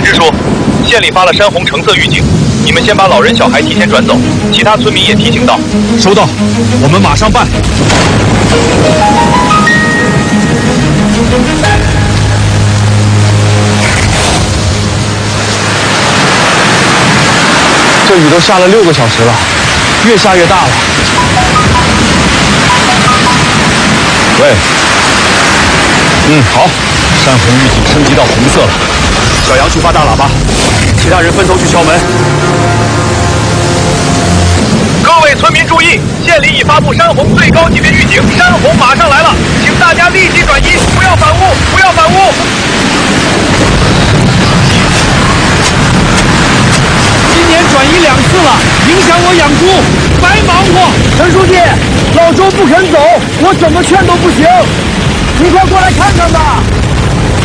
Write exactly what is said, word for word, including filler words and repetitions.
陈支书，县里发了山洪橙色预警，你们先把老人小孩提前转走，其他村民也提醒到。 收到，我们马上办。这雨都下了六个小时了，越下越大了。喂，嗯，好，山洪预警升级到红色了。小杨去发大喇叭，其他人分头去敲门。 各位村民注意，县里已发布山洪最高级别预警，山洪马上来了，请大家立即转移，不要反屋，不要反屋。 今年转移两次了，影响我养猪，白忙活。陈书记，老周不肯走，我怎么劝都不行，你快过来看看吧。